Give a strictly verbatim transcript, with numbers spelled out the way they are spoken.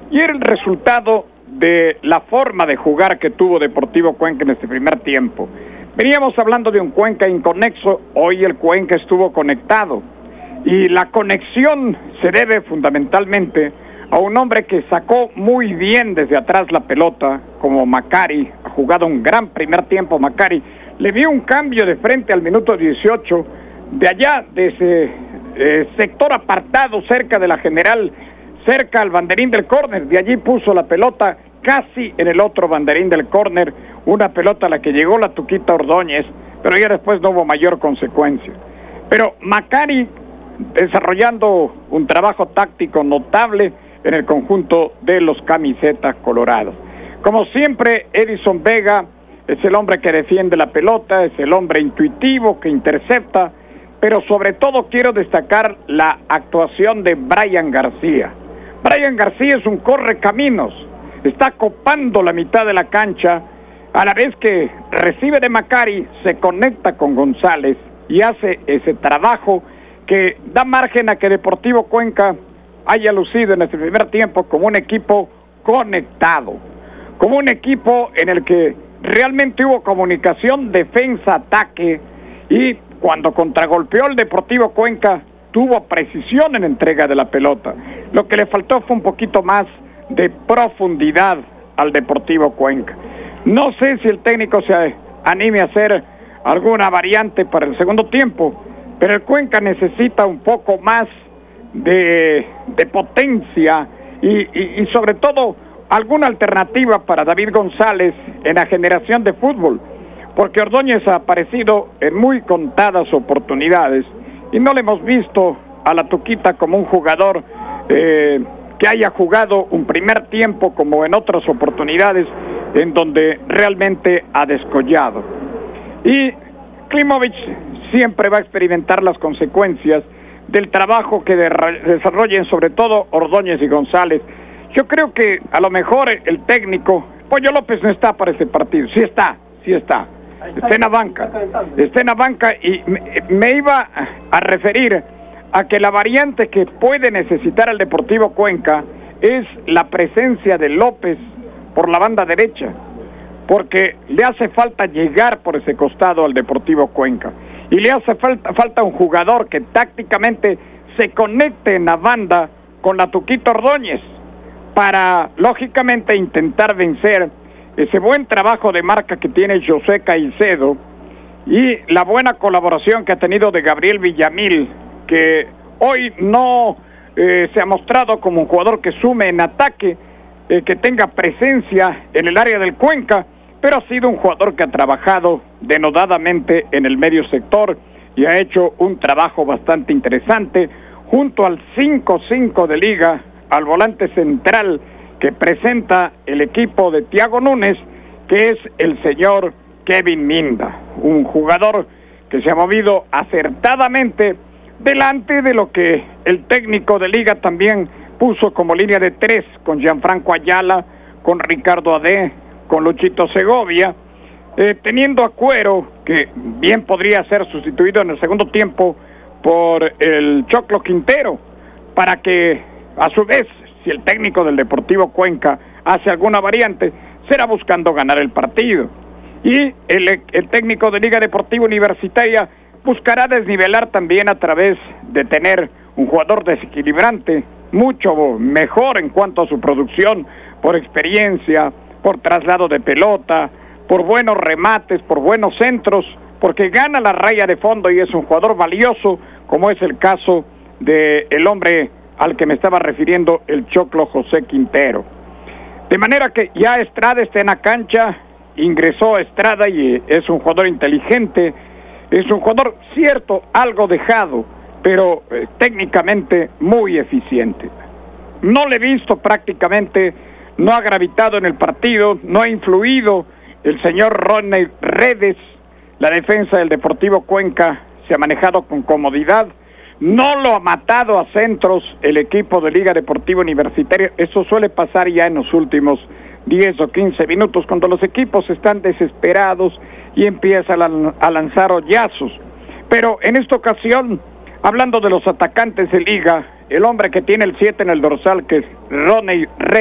y era el resultado de la forma de jugar que tuvo Deportivo Cuenca en este primer tiempo. Veníamos hablando de un Cuenca inconexo, hoy el Cuenca estuvo conectado, y la conexión se debe fundamentalmente a un hombre que sacó muy bien desde atrás la pelota, como Macari. Ha jugado un gran primer tiempo Macari, le vio un cambio de frente al minuto dieciocho, de allá, de ese eh, sector apartado cerca de la General, cerca al banderín del córner, de allí puso la pelota casi en el otro banderín del córner, una pelota a la que llegó la Tuquita Ordóñez, pero ya después no hubo mayor consecuencia. Pero Macari desarrollando un trabajo táctico notable en el conjunto de los camisetas colorados. Como siempre, Edison Vega es el hombre que defiende la pelota, es el hombre intuitivo que intercepta, pero sobre todo quiero destacar la actuación de Brian García. Brian García es un correcaminos, está copando la mitad de la cancha, a la vez que recibe de Macari, se conecta con González y hace ese trabajo que da margen a que Deportivo Cuenca haya lucido en este primer tiempo como un equipo conectado, como un equipo en el que realmente hubo comunicación, defensa, ataque, y cuando contragolpeó el Deportivo Cuenca tuvo precisión en entrega de la pelota. Lo que le faltó fue un poquito más de profundidad al Deportivo Cuenca. No sé si el técnico se anime a hacer alguna variante para el segundo tiempo, pero el Cuenca necesita un poco más de, de potencia y, y, y sobre todo alguna alternativa para David González en la generación de fútbol, porque Ordóñez ha aparecido en muy contadas oportunidades y no le hemos visto a la Tuquita como un jugador eh, que haya jugado un primer tiempo como en otras oportunidades en donde realmente ha descollado. Y Klimovic siempre va a experimentar las consecuencias del trabajo que de- desarrollen sobre todo Ordóñez y González. Yo creo que a lo mejor el técnico, Pollo López no está para ese partido, sí está, sí está, está en la banca, está en la banca y me, me iba a referir a que la variante que puede necesitar el Deportivo Cuenca es la presencia de López por la banda derecha, porque le hace falta llegar por ese costado al Deportivo Cuenca, y le hace falta, falta un jugador que tácticamente se conecte en la banda con la Tuquita Ordóñez, para, lógicamente, intentar vencer ese buen trabajo de marca que tiene José Caicedo y la buena colaboración que ha tenido de Gabriel Villamil, que hoy no eh, se ha mostrado como un jugador que sume en ataque, eh, que tenga presencia en el área del Cuenca, pero ha sido un jugador que ha trabajado denodadamente en el medio sector y ha hecho un trabajo bastante interesante junto al cinco cinco de liga, al volante central que presenta el equipo de Thiago Núñez, que es el señor Kevin Minda, un jugador que se ha movido acertadamente delante de lo que el técnico de liga también puso como línea de tres, con Gianfranco Ayala, con Ricardo Adé, con Luchito Segovia, eh, teniendo a Cuero, que bien podría ser sustituido en el segundo tiempo por el Choclo Quintero, para que a su vez, si el técnico del Deportivo Cuenca hace alguna variante, será buscando ganar el partido. Y el, el técnico de Liga Deportiva Universitaria buscará desnivelar también a través de tener un jugador desequilibrante, mucho mejor en cuanto a su producción, por experiencia, por traslado de pelota, por buenos remates, por buenos centros, porque gana la raya de fondo y es un jugador valioso, como es el caso de el hombre al que me estaba refiriendo, el Choclo José Quintero. De manera que ya Estrada está en la cancha, ingresó Estrada y es un jugador inteligente, es un jugador, cierto, algo dejado, pero eh, técnicamente muy eficiente. No le he visto prácticamente, no ha gravitado en el partido, no ha influido el señor Rodney Redes. La defensa del Deportivo Cuenca se ha manejado con comodidad, no lo ha matado a centros el equipo de Liga Deportiva Universitaria. Eso suele pasar ya en los últimos diez o quince minutos, cuando los equipos están desesperados y empiezan a, a lanzar hoyazos. Pero en esta ocasión, hablando de los atacantes de Liga, el hombre que tiene el siete en el dorsal, que es Rodney Redes,